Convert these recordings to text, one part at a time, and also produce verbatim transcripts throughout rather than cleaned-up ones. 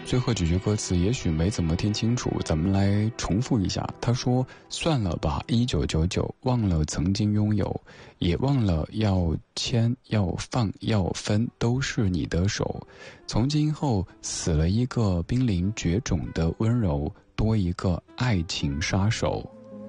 最后几句歌词也许没怎么听清楚，咱们来重复一下。他说：算了吧一九九九，忘了曾经拥有，也忘了要牵要放要分，都是你的手。从今后死了一个濒临绝种的温柔，多一个爱情杀手。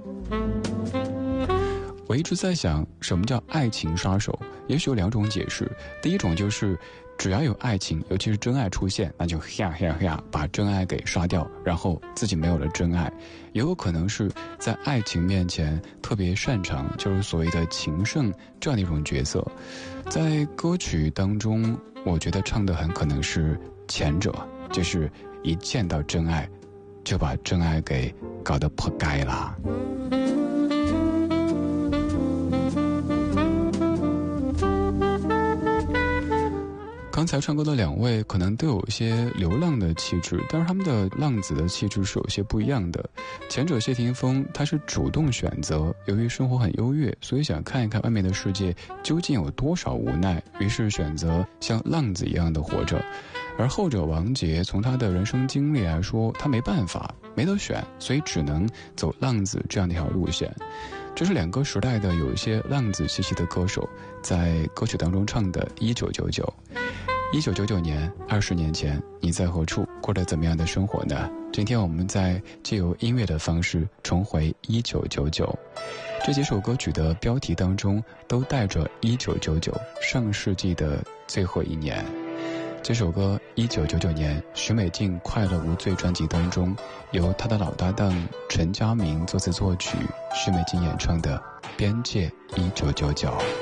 我一直在想，什么叫爱情杀手？也许有两种解释。第一种就是只要有爱情，尤其是真爱出现，那就呀呀呀把真爱给杀掉，然后自己没有了真爱。也有可能是在爱情面前特别擅长，就是所谓的情圣这样的一种角色。在歌曲当中，我觉得唱的很可能是前者，就是一见到真爱就把真爱给搞得破盖啦。刚才唱歌的两位可能都有一些流浪的气质，但是他们的浪子的气质是有些不一样的。前者谢霆锋他是主动选择，由于生活很优越，所以想看一看外面的世界究竟有多少无奈，于是选择像浪子一样的活着。而后者王杰从他的人生经历来说，他没办法没得选，所以只能走浪子这样的一条路线。这是两个时代的有一些浪子气息的歌手在歌曲当中唱的一九九九。一九九九年，二十年前，你在何处，过着怎么样的生活呢？今天我们在借由音乐的方式重回一九九九。这几首歌曲的标题当中都带着一九九九，上世纪的最后一年。这首歌一九九九年许美静快乐无罪专辑当中，由她的老搭档陈家明作词作曲，许美静演唱的边界一九九九。